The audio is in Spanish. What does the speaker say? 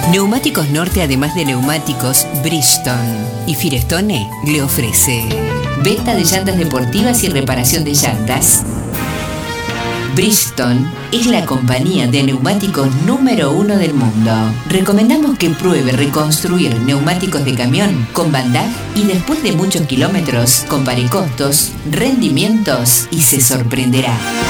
Neumáticos Norte, además de neumáticos, Bridgestone y Firestone le ofrece venta de llantas deportivas y reparación de llantas. Bridgestone es la compañía de neumáticos número 1 del mundo. Recomendamos que pruebe reconstruir neumáticos de camión con Van Dijk y después de muchos kilómetros compare costos, rendimientos y se sorprenderá.